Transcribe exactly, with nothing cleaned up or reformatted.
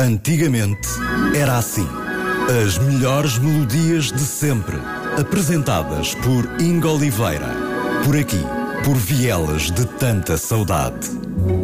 Antigamente era assim. As melhores melodias de sempre, apresentadas por Ingo Oliveira. Por aqui, por vielas de tanta saudade.